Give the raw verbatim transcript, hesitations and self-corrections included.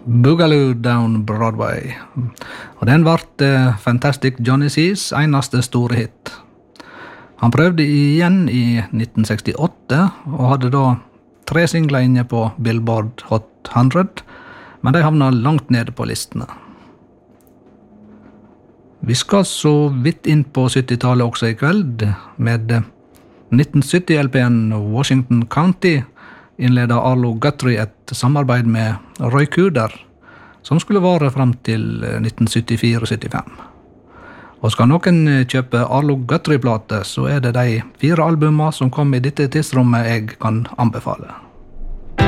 Boogaloo Down Broadway. Og den ble uh, Fantastic Johnny C's eneste store hit. Han prøvde igjen i nitten sekstiåtte, og hadde da tre singler inne på Billboard Hot hundre, men de havna langt nede på listene. Vi skal så vidt inn på syttitallet også i kveld, med nitten sytti-LPen Washington County innledet Arlo Guthrie et samarbeid med Roy Cooder, som skulle vare frem til nitten syttifire syttifem. Og skal noen kjøpe Arlo Guthrie-plate, så er det de fire albumene som kom i dette tidsrommet jeg kan anbefale.